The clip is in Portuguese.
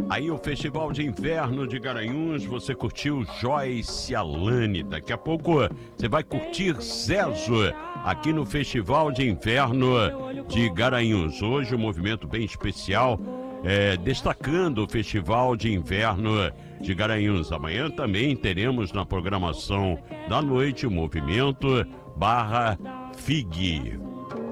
Aí o Festival de Inverno de Garanhuns, você curtiu Joyce Alane. Daqui a pouco você vai curtir Zezo aqui no Festival de Inverno de Garanhuns. Hoje um movimento bem especial, destacando o Festival de Inverno de Garanhuns. Amanhã também teremos na programação da noite o movimento /FIG.